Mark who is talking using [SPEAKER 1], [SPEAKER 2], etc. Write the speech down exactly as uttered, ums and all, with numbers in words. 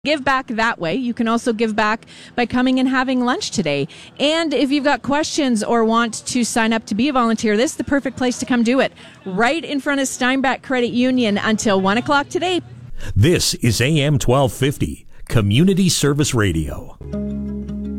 [SPEAKER 1] Give back that way. You can also give back by coming and having lunch today. And if you've got questions or want to sign up to be a volunteer, this is the perfect place to come do it. Right in front of Steinbach Credit Union until one o'clock today.
[SPEAKER 2] This is A M twelve fifty, Community Service Radio.